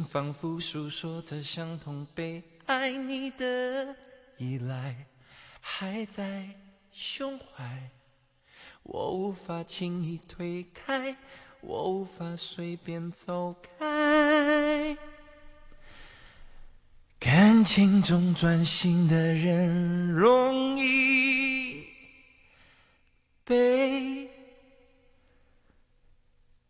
仿佛诉说着相同被爱你的依赖，还在胸怀，我无法轻易推开，我无法随便走开。感情中专心的人容易